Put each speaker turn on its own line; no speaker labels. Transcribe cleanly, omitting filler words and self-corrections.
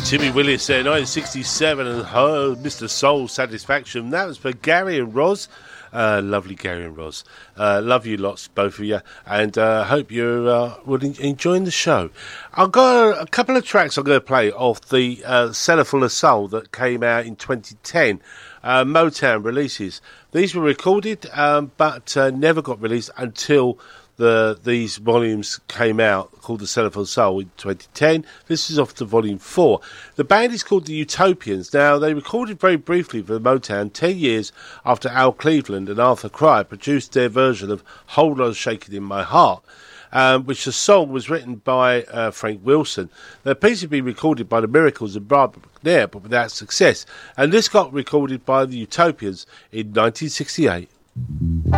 Timmy Willis there, 1967, and her Mr. Soul Satisfaction. That was for Gary and Roz. Lovely Gary and Roz. Love you lots, both of you, and hope you're enjoying the show. I've got a couple of tracks I'm going to play off the Cellar Full of Soul that came out in 2010. Motown releases. These were recorded, but never got released until these volumes came out, called The Cellar Full of Soul in 2010. This is off to volume 4. The band is called the Utopians. Now, they recorded very briefly for Motown 10 years after Al Cleveland and Arthur Cryer produced their version of Hold On Shakin' In My Heart, which the song was written by Frank Wilson. The piece had been recorded by the Miracles and Barbara McNair, but without success. And this got recorded by the Utopians in 1968.